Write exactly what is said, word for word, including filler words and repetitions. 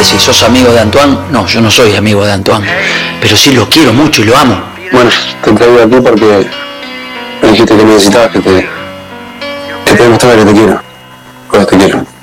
si sos amigo de Antoine. No, yo no soy amigo de Antoine, pero sí lo quiero mucho y lo amo. Bueno, te traigo aquí porque me dijiste que necesitabas que te, que te demostrara que te quiero. Pues te quiero.